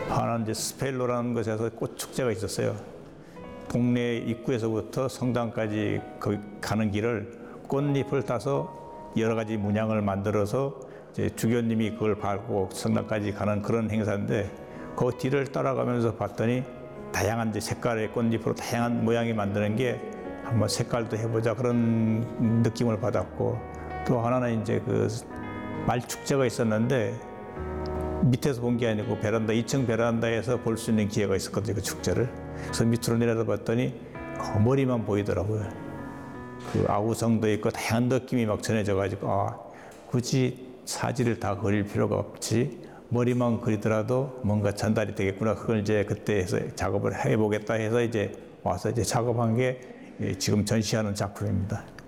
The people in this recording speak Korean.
하나는 이제 스펠로라는 곳에서 꽃 축제가 있었어요. 동네 입구에서부터 성당까지 거기 가는 길을 꽃잎을 따서 여러 가지 문양을 만들어서 이제 주교님이 그걸 밟고 성당까지 가는 그런 행사인데, 그 뒤를 따라가면서 봤더니 다양한 이제 색깔의 꽃잎으로 다양한 모양이 만드는 게 한번 색깔도 해보자 그런 느낌을 받았고, 또 하나는 이제 그 말축제가 있었는데 밑에서 본 게 아니고 베란다 2층 베란다에서 볼 수 있는 기회가 있었거든요, 그 축제를. 그래서 밑으로 내려다 봤더니 거머리만 보이더라고요. 그 아우성도 있고 다양한 느낌이 막 전해져 가지고, 아, 굳이 사지를 다 그릴 필요가 없지, 머리만 그리더라도 뭔가 전달이 되겠구나. 그걸 이제 그때 해서 작업을 해보겠다 해서 이제 와서 이제 작업한 게 지금 전시하는 작품입니다.